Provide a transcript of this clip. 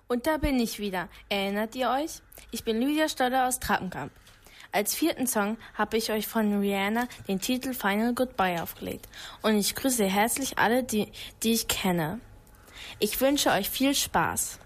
Und da bin ich wieder. Erinnert ihr euch? Ich bin Lydia Stodder aus Trappenkamp. Als 4. Song habe ich euch von Rihanna den Titel Final Goodbye aufgelegt. Und ich grüße herzlich alle, die ich kenne. Ich wünsche euch viel Spaß.